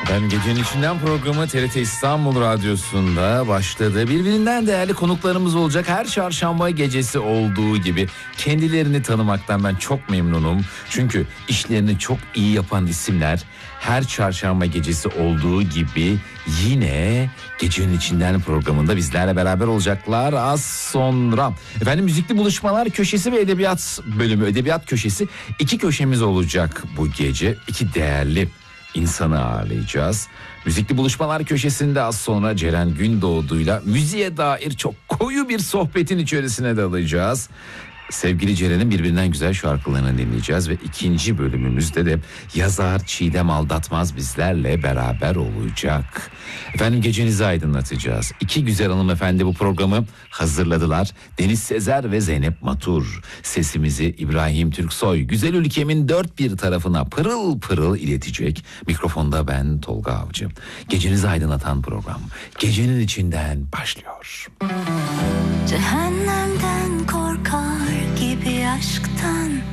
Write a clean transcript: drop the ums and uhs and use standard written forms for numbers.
Ben Gecenin İçinden programı TRT İstanbul Radyosu'nda başladı. Birbirinden değerli konuklarımız olacak. Her çarşamba gecesi olduğu gibi kendilerini tanımaktan ben çok memnunum. Çünkü işlerini çok iyi yapan isimler her çarşamba gecesi olduğu gibi yine Gecenin İçinden programında bizlerle beraber olacaklar az sonra. Efendim müzikli buluşmalar köşesi ve edebiyat bölümü, edebiyat köşesi, iki köşemiz olacak bu gece. İki değerli insanı ağırlayacağız. Müzikli buluşmalar köşesinde az sonra Ceren Gündoğdu'yla müziğe dair çok koyu bir sohbetin içerisine dalacağız. Sevgili Ceren'in birbirinden güzel şarkılarını dinleyeceğiz ve ikinci bölümümüzde de yazar Çiğdem Aldatmaz bizlerle beraber olacak. Efendim gecenizi aydınlatacağız. İki güzel hanımefendi bu programı hazırladılar. Deniz Sezer ve Zeynep Matur. Sesimizi İbrahim Türksoy güzel ülkemin dört bir tarafına pırıl pırıl iletecek. Mikrofonda ben Tolga Avcı. Gecenizi aydınlatan program Gecenin İçinden başlıyor. Cehennemden korkar gibi aşktan